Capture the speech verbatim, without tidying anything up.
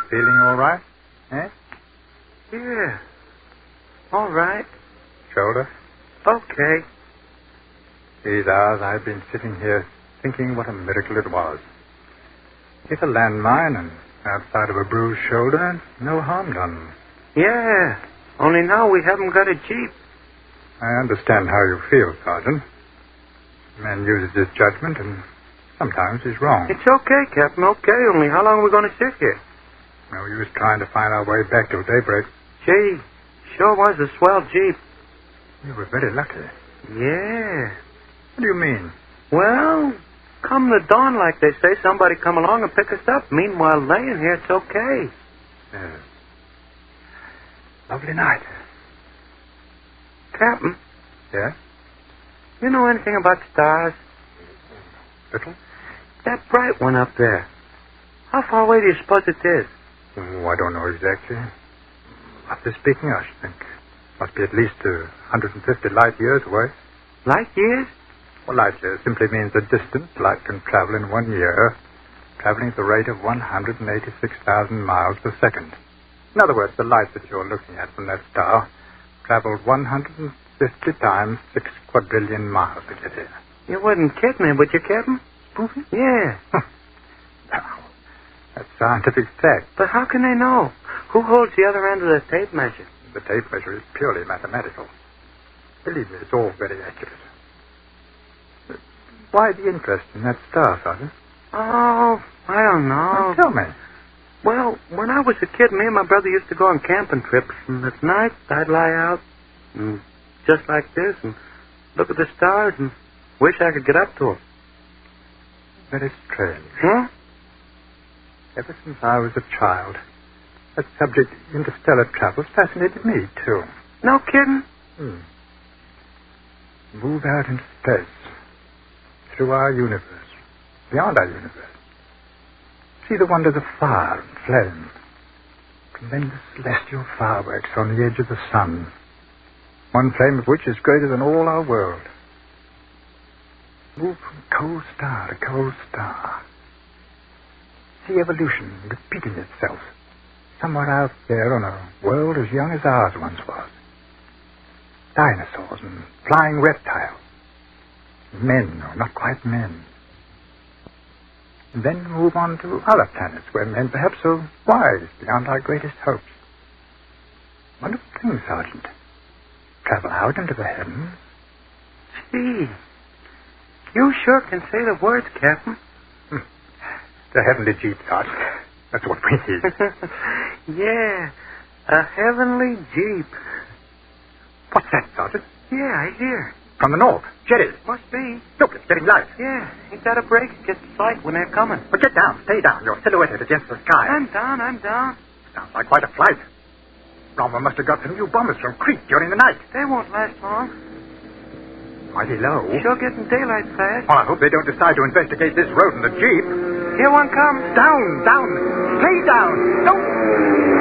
Feeling all right? Eh? Yeah. All right. Shoulder? Okay. These hours I've been sitting here thinking what a miracle it was. It's a landmine and outside of a bruised shoulder, no harm done. Yeah. Only now we haven't got a jeep. I understand how you feel, Sergeant. Man uses his judgment and sometimes he's wrong. It's okay, Captain, okay. Only how long are we going to sit here? No use trying to find our way back till daybreak. Gee, sure was a swell jeep. You were very lucky. Yeah. What do you mean? Well, come the dawn, like they say, somebody come along and pick us up. Meanwhile, laying here, it's okay. Yes. Lovely night. Captain. Yeah? You know anything about stars? Little? That bright one up there. How far away do you suppose it is? Oh, I don't know exactly. After speaking, I should think. Must be at least uh, one hundred fifty light years away. Light years? Well, light years simply means the distance light can travel in one year, traveling at the rate of one hundred eighty-six thousand miles per second. In other words, the light that you're looking at from that star traveled one hundred fifty times six quadrillion miles to get here. You wouldn't kid me, would you, Captain? Spoofy? Yeah. Now, that's scientific fact. But how can they know? Who holds the other end of the tape measure? The tape measure is purely mathematical. Believe me, it's all very accurate. Why the interest in that star, Sergeant? Oh, I don't know. Well, tell me. Well, when I was a kid, me and my brother used to go on camping trips, and at night I'd lie out, and just like this, and look at the stars, and wish I could get up to them. Very strange. Huh? Ever since I was a child, that subject, interstellar travel, fascinated me, too. No kidding? Hmm. Move out into space, through our universe, beyond our universe. See the wonders of fire and flame. Tremendous celestial fireworks on the edge of the sun. One flame of which is greater than all our world. Move from cold star to cold star. See evolution repeating itself somewhere out there on a world as young as ours once was. Dinosaurs and flying reptiles. Men, or not quite men. And then move on to other planets where men perhaps are wise beyond our greatest hopes. Wonderful thing, Sergeant. Travel out into the heavens. Gee, you sure can say the words, Captain. Hmm. The heavenly jeep, Sergeant. That's what we need. Yeah, a heavenly jeep. What's that, Sergeant? Yeah, I hear. From the north. Jetties. Must be. Look, it's getting light. Yeah, ain't that a break? It gets light when they're coming. But get down. Stay down. You're silhouetted against the sky. I'm down, I'm down. Sounds like quite a flight. Rommel must have got some new bombers from Crete during the night. They won't last long. Mighty low. Sure getting daylight fast. Well, I hope they don't decide to investigate this road in the jeep. Here one comes. Down, down. Stay down. Don't...